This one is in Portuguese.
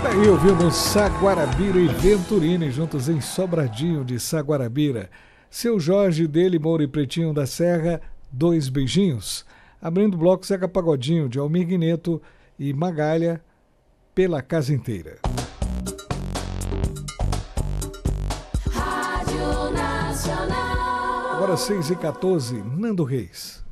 Aí ouvimos Saguarabira e Venturini juntos em Sobradinho de Saguarabira. Seu Jorge, dele, Moura e Pretinho da Serra, Dois Beijinhos. Abrindo o bloco, Zeca Pagodinho de Almir Guineto e Magalha, Pela Casa Inteira. Rádio Nacional. Agora 6h14, Nando Reis.